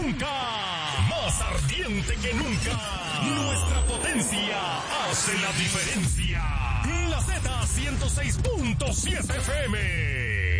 nunca. Más ardiente que nunca. Nuestra potencia hace la diferencia. La Z 106.7 FM.